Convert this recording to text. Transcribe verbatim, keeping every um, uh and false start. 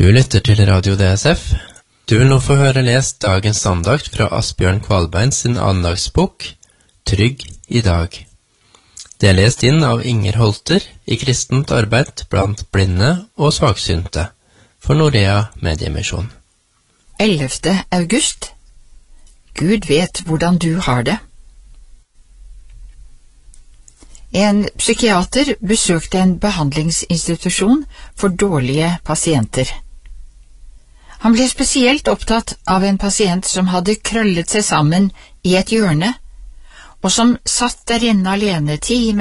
Du lytter til Radio D S F. Du vil nå få høre lest dagens andakt fra Asbjørn Kvalbein sin andagsbok, Trygg i dag. Det er lest inn av Inger Holter i kristent arbeid blant blinde og svaksynte for Norea Mediemisjon. ellevte august. Gud vet hvordan du har det. En psykiater besøkte en behandlingsinstitusjon for dårlige pasienter. Han ble spesielt opptatt av en pasient som hadde krøllet seg sammen i et hjørne, og som satt der inne alene time